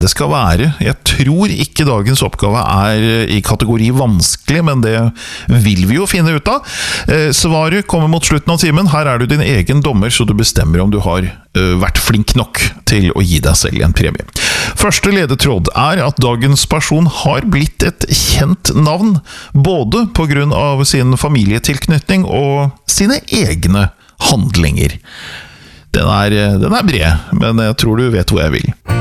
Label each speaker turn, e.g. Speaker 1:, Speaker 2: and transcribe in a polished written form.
Speaker 1: det skal være. Jeg tror ikke dagens oppgave i kategori vanskelig, men det vil vi jo finne ut av. Svaret kommer mot slutten av timen. Her du din egen dommer, så du bestemmer om du har vært flink nok til å gi deg selv en premie. Første ledetråd at dagens person har blitt et kjent navn, både på grunn av sin familietilknytning og sine egne handlinger. Den er bred, men jeg tror du vet hvor jeg vil.